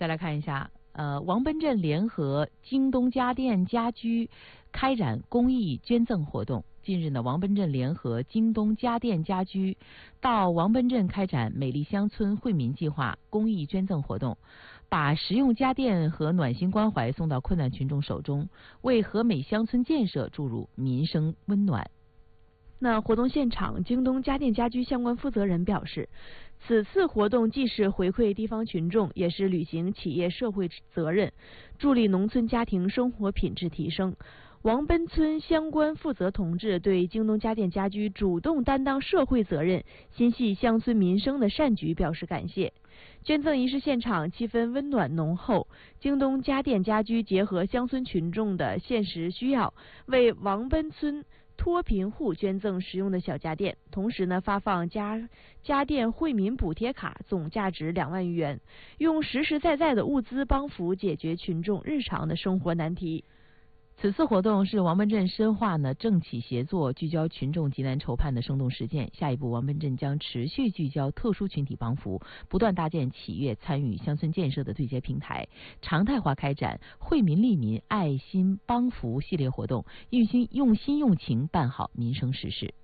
来看一下，王奔镇联合京东家电家居开展公益捐赠活动。近日呢，王奔镇联合京东家电家居到王奔镇开展美丽乡村惠民计划公益捐赠活动，把实用家电和暖心关怀送到困难群众手中，为和美乡村建设注入民生温暖。 那活动现场，京东家电家居相关负责人表示，此次活动既是回馈地方群众，也是履行企业社会责任，助力农村家庭生活品质提升。王奔村相关负责同志对京东家电家居主动担当社会责任、心系乡村民生的善举表示感谢。捐赠仪式现场气氛温暖浓厚，京东家电家居结合乡村群众的现实需要，为王奔村脱贫户捐赠实用的小家电，同时呢，发放家电惠民补贴卡，总价值2万余元，用实实在在的物资帮扶解决群众日常的生活难题。 此次活动是王奔镇深化政企协作、聚焦群众急难愁盼的生动实践。下一步，王奔镇将持续聚焦特殊群体帮扶，不断搭建企业参与乡村建设的对接平台，常态化开展惠民利民、爱心帮扶系列活动，用心用情办好民生实事。